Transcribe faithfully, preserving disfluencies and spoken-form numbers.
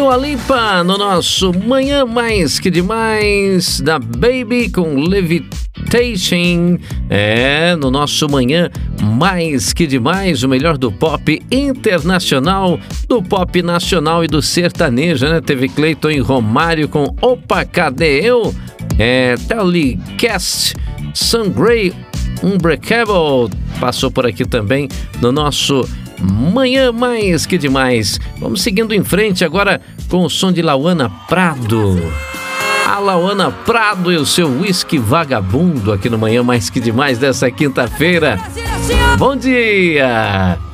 Dua Lipa no nosso Manhã Mais Que Demais, da Baby com Levitation. É, no nosso Manhã Mais Que Demais, o melhor do pop internacional, do pop nacional e do sertanejo, né? Teve Cleiton e Romário com Opa, Cadê Eu? É, Telecast, Sunray, Unbreakable, passou por aqui também no nosso Manhã Mais Que Demais. Vamos seguindo em frente agora com o som de Lauana Prado. A Lauana Prado e o seu whisky vagabundo aqui no Manhã Mais Que Demais dessa quinta-feira. Bom dia!